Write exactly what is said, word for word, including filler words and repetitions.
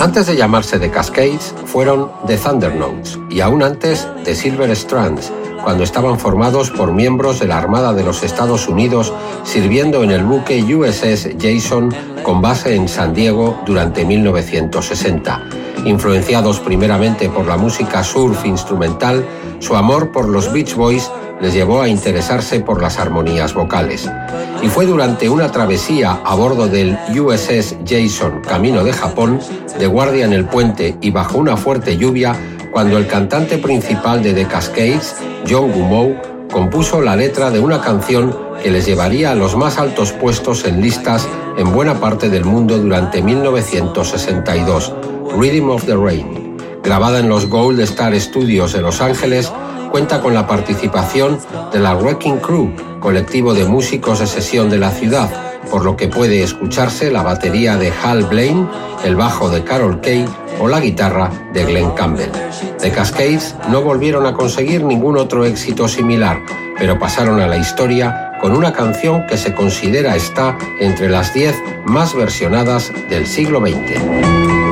Antes de llamarse The Cascades, fueron The Thundernotes y aún antes The Silver Strands, cuando estaban formados por miembros de la Armada de los Estados Unidos sirviendo en el buque U S S Jason con base en San Diego durante mil novecientos sesenta. Influenciados primeramente por la música surf instrumental, su amor por los Beach Boys les llevó a interesarse por las armonías vocales. Y fue durante una travesía a bordo del U S S Jason camino de Japón, de guardia en el puente y bajo una fuerte lluvia, cuando el cantante principal de The Cascades, John Gummow, compuso la letra de una canción que les llevaría a los más altos puestos en listas en buena parte del mundo durante mil novecientos sesenta y dos, Rhythm of the Rain. Grabada en los Gold Star Studios de Los Ángeles, cuenta con la participación de la Wrecking Crew, colectivo de músicos de sesión de la ciudad, por lo que puede escucharse la batería de Hal Blaine, el bajo de Carol Kaye o la guitarra de Glenn Campbell. The Cascades no volvieron a conseguir ningún otro éxito similar, pero pasaron a la historia con una canción que se considera está entre las diez más versionadas del siglo veinte.